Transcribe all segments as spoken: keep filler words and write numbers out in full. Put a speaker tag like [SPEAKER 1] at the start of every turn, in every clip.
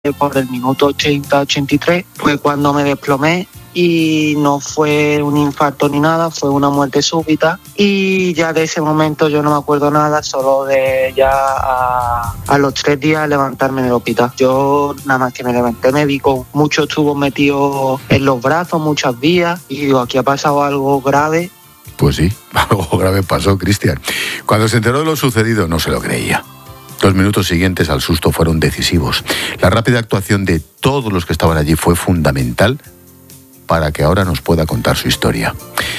[SPEAKER 1] Por el minuto ochenta ochenta y tres fue cuando me desplomé y no fue un infarto ni nada, fue una muerte súbita, y ya de ese momento yo no me acuerdo nada, solo de ya a, a los tres días levantarme en el hospital. Yo nada más que me levanté me vi con muchos tubos metidos en los brazos, muchas vías, y digo, aquí ha pasado algo grave.
[SPEAKER 2] Pues sí, algo grave pasó, Cristian. Cuando se enteró de lo sucedido no se lo creía. Los minutos siguientes al susto fueron decisivos. La rápida actuación de todos los que estaban allí fue fundamental para que ahora nos pueda contar su historia.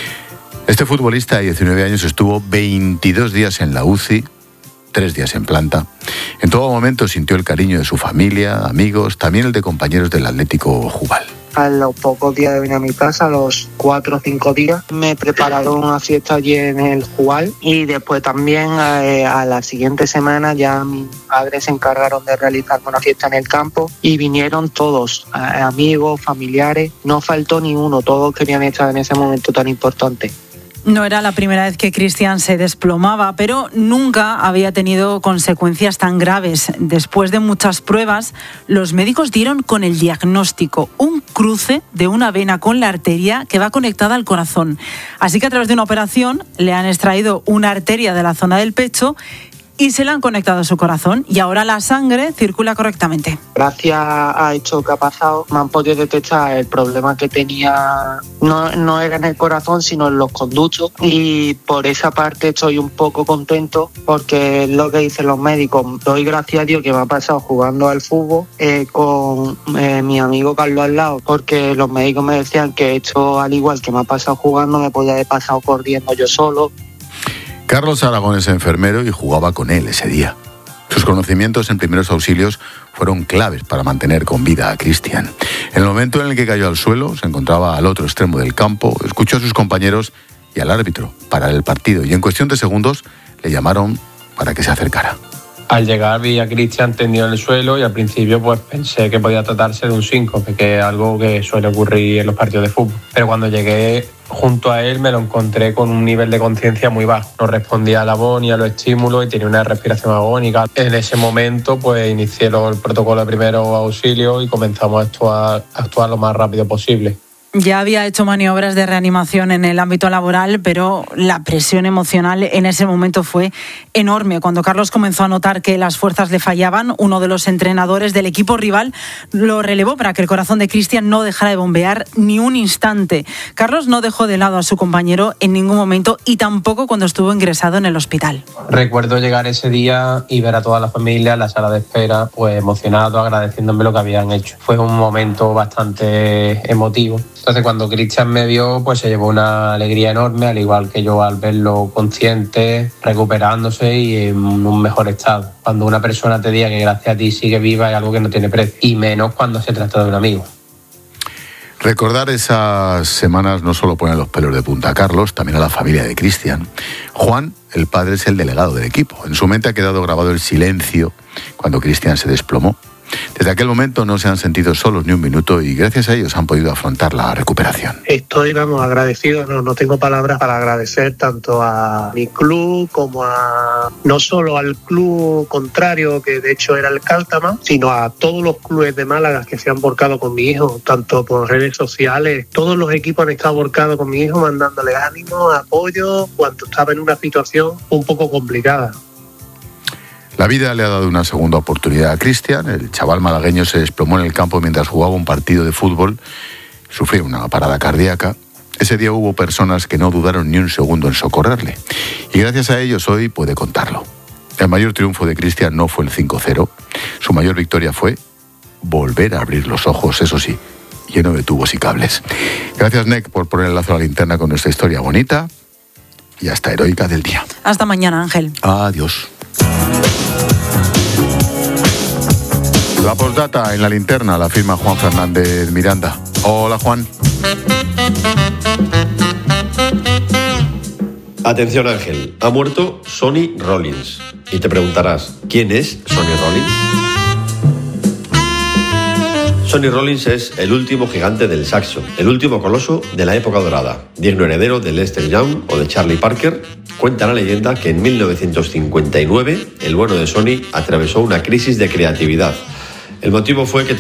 [SPEAKER 2] Este futbolista de diecinueve años estuvo veintidós días en la U C I, tres días en planta. En todo momento sintió el cariño de su familia, amigos, también el de compañeros del Atlético Jubal.
[SPEAKER 1] A los pocos días de venir a mi casa, a los cuatro o cinco días, me prepararon una fiesta allí en el Jubal, y después también eh, a la siguiente semana ya mis padres se encargaron de realizarme una fiesta en el campo y vinieron todos, eh, amigos, familiares, no faltó ni uno, todos querían estar en ese momento tan importante.
[SPEAKER 3] No era la primera vez que Cristian se desplomaba, pero nunca había tenido consecuencias tan graves. Después de muchas pruebas, los médicos dieron con el diagnóstico: un cruce de una vena con la arteria que va conectada al corazón. Así que a través de una operación le han extraído una arteria de la zona del pecho y se le han conectado a su corazón, y ahora la sangre circula correctamente.
[SPEAKER 1] Gracias a esto que ha pasado me han podido detectar el problema que tenía, no, no era en el corazón sino en los conductos, y por esa parte estoy un poco contento porque es lo que dicen los médicos. Doy gracias a Dios que me ha pasado jugando al fútbol eh, con eh, mi amigo Carlos al lado, porque los médicos me decían que esto, al igual que me ha pasado jugando, me podía haber pasado corriendo yo solo.
[SPEAKER 2] Carlos Aragón es enfermero y jugaba con él ese día. Sus conocimientos en primeros auxilios fueron claves para mantener con vida a Cristian. En el momento en el que cayó al suelo, se encontraba al otro extremo del campo, escuchó a sus compañeros y al árbitro parar el partido, y en cuestión de segundos le llamaron para que se acercara.
[SPEAKER 4] Al llegar vi a Cristian tendido en el suelo y al principio pues pensé que podía tratarse de un síncope, que es algo que suele ocurrir en los partidos de fútbol. Pero cuando llegué junto a él me lo encontré con un nivel de conciencia muy bajo. No respondía a la voz ni a los estímulos y tenía una respiración agónica. En ese momento pues inicié el protocolo de primeros auxilios y comenzamos a actuar, a actuar lo más rápido posible.
[SPEAKER 3] Ya había hecho maniobras de reanimación en el ámbito laboral, pero la presión emocional en ese momento fue enorme. Cuando Carlos comenzó a notar que las fuerzas le fallaban, uno de los entrenadores del equipo rival lo relevó para que el corazón de Cristian no dejara de bombear ni un instante. Carlos no dejó de lado a su compañero en ningún momento, y tampoco cuando estuvo ingresado en el hospital.
[SPEAKER 4] Recuerdo llegar ese día y ver a toda la familia en la sala de espera, pues emocionado, agradeciéndome lo que habían hecho. Fue un momento bastante emotivo. Entonces cuando Cristian me vio, pues se llevó una alegría enorme, al igual que yo al verlo consciente, recuperándose y en un mejor estado. Cuando una persona te diga que gracias a ti sigue viva es algo que no tiene precio, y menos cuando se trata de un amigo.
[SPEAKER 2] Recordar esas semanas no solo pone los pelos de punta a Carlos, también a la familia de Cristian. Juan, el padre, es el delegado del equipo. En su mente ha quedado grabado el silencio cuando Cristian se desplomó. Desde aquel momento no se han sentido solos ni un minuto, y gracias a ellos han podido afrontar la recuperación.
[SPEAKER 5] Estoy, vamos, agradecido, no, no tengo palabras para agradecer tanto a mi club como a, no solo al club contrario, que de hecho era el Cártama, sino a todos los clubes de Málaga que se han volcado con mi hijo, tanto por redes sociales. Todos los equipos han estado volcados con mi hijo, mandándole ánimo, apoyo, cuando estaba en una situación un poco complicada.
[SPEAKER 2] La vida le ha dado una segunda oportunidad a Cristian. El chaval malagueño se desplomó en el campo mientras jugaba un partido de fútbol. Sufrió una parada cardíaca. Ese día hubo personas que no dudaron ni un segundo en socorrerle. Y gracias a ellos hoy puede contarlo. El mayor triunfo de Cristian no fue el cinco cero. Su mayor victoria fue volver a abrir los ojos, eso sí, lleno de tubos y cables. Gracias, N E C, por poner el lazo a la linterna con nuestra historia bonita y hasta heroica del día.
[SPEAKER 3] Hasta mañana, Ángel.
[SPEAKER 2] Adiós. La postdata en la linterna la firma Juan Fernández Miranda. Hola, Juan.
[SPEAKER 6] Atención, Ángel. Ha muerto Sonny Rollins. Y te preguntarás, ¿quién es Sonny Rollins? Sonny Rollins es el último gigante del saxo, el último coloso de la época dorada, digno heredero de Lester Young o de Charlie Parker. Cuenta la leyenda que en mil novecientos cincuenta y nueve el bueno de Sonny atravesó una crisis de creatividad. El motivo fue que